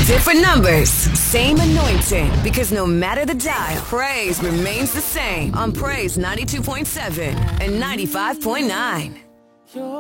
Different numbers, same anointing. Because no matter the dial, praise remains the same on Praise 92.7 and 95.9.